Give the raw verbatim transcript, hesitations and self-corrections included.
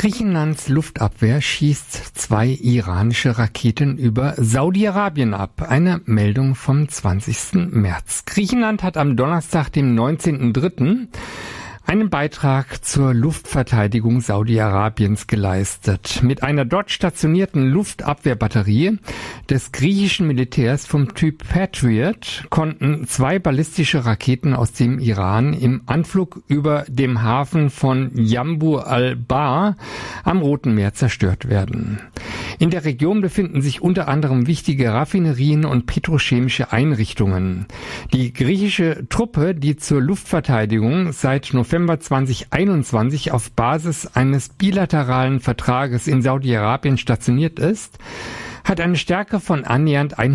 Griechenlands Luftabwehr schießt zwei iranische Raketen über Saudi-Arabien ab. Eine Meldung vom zwanzigsten März. Griechenland hat am Donnerstag, dem neunzehnten dritten einen Beitrag zur Luftverteidigung Saudi-Arabiens geleistet. Mit einer dort stationierten Luftabwehrbatterie des griechischen Militärs vom Typ Patriot konnten zwei ballistische Raketen aus dem Iran im Anflug über dem Hafen von Jambu al-Bar am Roten Meer zerstört werden. In der Region befinden sich unter anderem wichtige Raffinerien und petrochemische Einrichtungen. Die griechische Truppe, die zur Luftverteidigung seit November zweitausendeinundzwanzig auf Basis eines bilateralen Vertrages in Saudi-Arabien stationiert ist, hat eine Stärke von annähernd